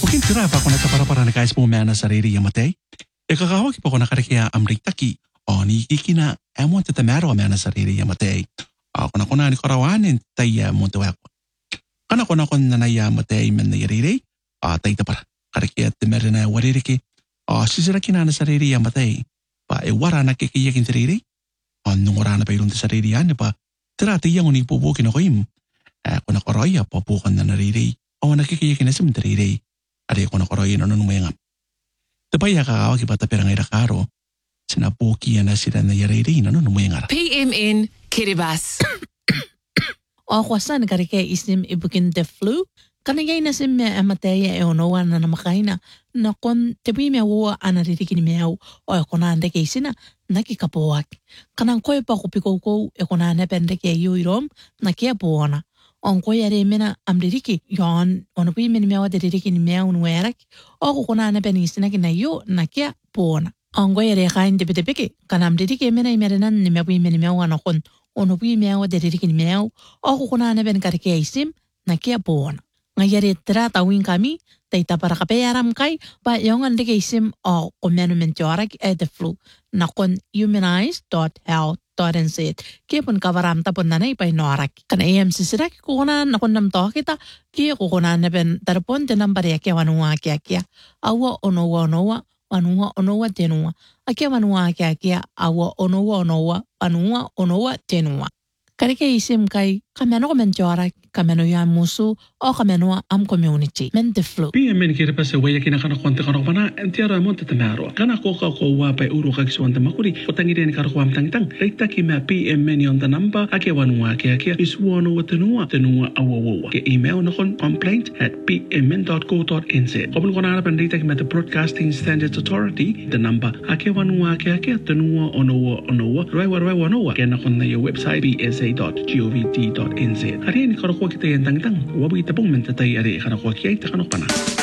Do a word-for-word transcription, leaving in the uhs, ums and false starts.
Mungkin tira pa ko na para para na guys mo mana sarili yamatay. E kakawa ki pa ko nakarikia amritaki. O ni kikina emo te temero mana sarili yamatay. Ako na ko na ni karawanin tayo mo tuwa ko. Kana ko na ko na na yamatay men na yariri. A tayo para. Karikia temero na waririki. O sisira kina na sarili yamatay. Pa e wara na kikiyakin sarili. O nung wara na pa ilong sarili yan pa. Tira tayo yung unipubukin ako im. Ako na koroya papukan na nariri. O nakikiyakin na sim nariri. Ari ko na koroy no nung mayangap. Tapaya ka awag iba tapira ngay rakaro. Sinapuki na sila na yariri no nung mayangara. P M N Kiribati. O kwasan karike isim ibukin the flu. Kanagay na sim me amataya e onowa na namakaina. Na kon tebi me awa anaririkin me au. O e kona ande ke isina nakikapowak. Kanang koe pa kupikoko e kona ane pende ke yuirom nakiapuona. Onko yare mena amririki yon onopui meni mewa deririki ni mea unuerak o kukuna na penisina kina yo nakia pona. Onko yare kain tepe tepeke kana amririki mena imerenan ni mewa meni mewa anokon onopui mewa deririki ni mea o kukuna na pen karike isim nakia pona. Ngayare tra tawin kami taita para kapeyaram kai ba yung andike isim o komenu mentiorak e the flu nakon humanize dot health Toren said, kipun kawaram tapon nanay pa inorak. Kana A M C sirak kukunan nakon namto kita, ki kukunan na ben tarpon tinambari ake wanua ake ake. Awa onowa onowa, wanua onowa tenua. Ake wanua ake ake, awa onowa onowa, wanua onowa tenua. Karike isim kai, kameno komentiorak, kameno ya musu, o kameno am community. Men the flu. P M N Kiribati waya kina kana konte kana pana entiara monte temaro. Kana ko ka ko wa pa uru ka kiswanta makuri. Utangi den karo kwam tang tang. Reita ki ma P M N yon the number ake wanua ake ake is wono watenua tenua awawa. Ke email na kon complaint at p m n dot co dot n z. Obon kona na pan reita ki ma the Broadcasting Standards Authority the number ake wanua ake ake tenua onowa onowa. Roi wa roi wanowa. Kena kon na your website b s a dot govt dot n z. Hari ni karo ko kita yang tang tang. Wabu kita pong mentatay ari kana ko kiyay ta kana kana.